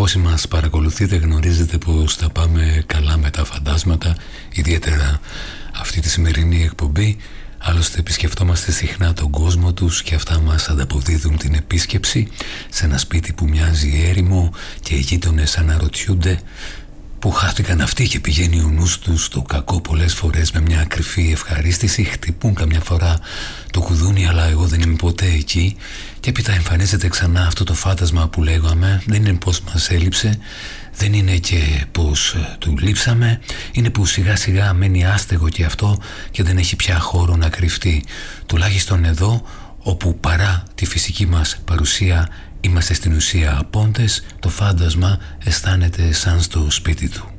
Όσοι μας παρακολουθείτε γνωρίζετε πως θα πάμε καλά με τα φαντάσματα, ιδιαίτερα αυτή τη σημερινή εκπομπή. Άλλωστε επισκεφτόμαστε συχνά τον κόσμο τους και αυτά μας ανταποδίδουν την επίσκεψη σε ένα σπίτι που μοιάζει έρημο και οι γείτονες αναρωτιούνται που χάθηκαν αυτοί και πηγαίνει ο νους τους στο κακό πολλές φορές με μια κρυφή ευχαρίστηση. Χτυπούν καμιά φορά το κουδούνι, αλλά εγώ δεν είμαι ποτέ εκεί. Και έπειτα εμφανίζεται ξανά αυτό το φάντασμα που λέγαμε. Δεν είναι πως μας έλειψε, δεν είναι και πως του λείψαμε. Είναι που σιγά σιγά μένει άστεγο και αυτό και δεν έχει πια χώρο να κρυφτεί. Τουλάχιστον εδώ, όπου παρά τη φυσική μας παρουσία είμαστε στην ουσία απόντες, το φάντασμα αισθάνεται σαν στο σπίτι του.